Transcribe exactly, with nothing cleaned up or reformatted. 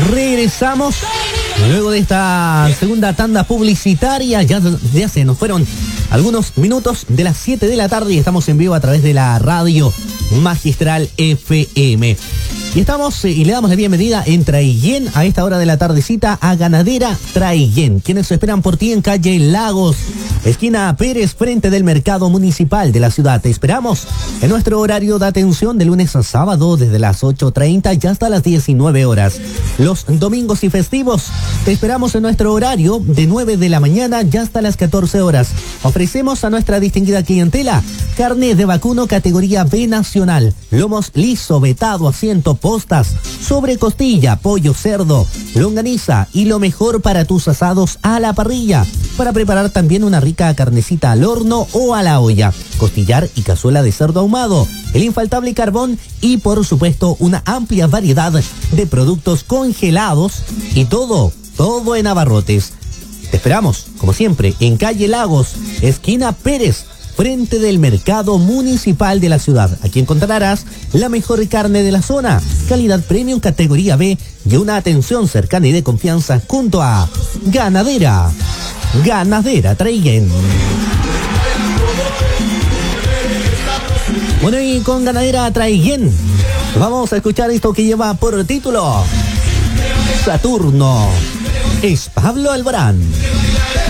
regresamos luego de esta segunda tanda publicitaria. Ya, ya se nos fueron algunos minutos de las siete de la tarde y estamos en vivo a través de la radio Magistral F M. Y estamos eh, y le damos la bienvenida en Traillén a esta hora de la tardecita a Ganadera Traillén, quienes esperan por ti en calle Lagos, esquina Pérez, frente del mercado municipal de la ciudad. Te esperamos en nuestro horario de atención de lunes a sábado desde las ocho treinta y hasta las diecinueve horas. Los domingos y festivos te esperamos en nuestro horario de nueve de la mañana y hasta las catorce horas. Ofrecemos a nuestra distinguida clientela carne de vacuno categoría B nacional, lomos liso, vetado, asiento, postas, sobre costilla, pollo, cerdo, longaniza y lo mejor para tus asados a la parrilla. Para preparar también una rica carnecita al horno o a la olla, costillar y cazuela de cerdo ahumado, el infaltable carbón y por supuesto una amplia variedad de productos congelados y todo, todo en abarrotes. Te esperamos, como siempre, en calle Lagos, esquina Pérez, frente del mercado municipal de la ciudad. Aquí encontrarás la mejor carne de la zona, calidad premium categoría B y una atención cercana y de confianza junto a Ganadera, Ganadera Traillén. Bueno, y con Ganadera Traillén vamos a escuchar esto que lleva por título Saturno. Es Pablo Alborán.